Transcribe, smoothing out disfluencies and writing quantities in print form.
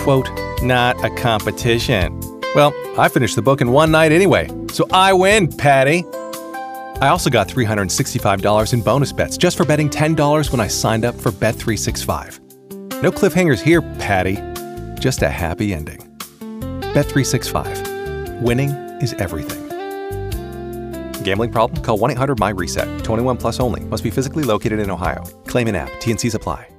quote, not a competition. Well, I finished the book in one night anyway, so I win, Patty. I also got $365 in bonus bets just for betting $10 when I signed up for Bet365. No cliffhangers here, Patty. Just a happy ending. Bet365. Winning is everything. Gambling problem? Call 1-800-MY-RESET. 21 plus only. Must be physically located in Ohio. Claim in app. T&Cs apply.